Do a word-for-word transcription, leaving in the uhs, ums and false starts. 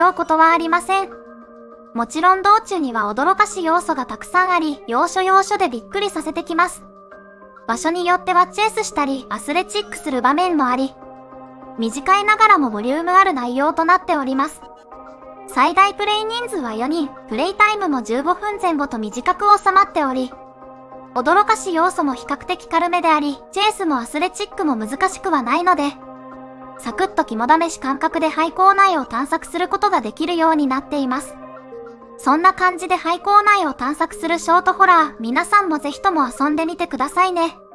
うことはありません。もちろん道中には驚かし要素がたくさんあり、要所要所でびっくりさせてきます。場所によってはチェイスしたりアスレチックする場面もあり、短いながらもボリュームある内容となっております。最大プレイ人数はよにん、プレイタイムもじゅうごふんぜん後と短く収まっており、驚かし要素も比較的軽めであり、チェイスもアスレチックも難しくはないので、サクッと肝試し感覚で廃校内を探索することができるようになっています。そんな感じで廃校内を探索するショートホラー、皆さんもぜひとも遊んでみてくださいね。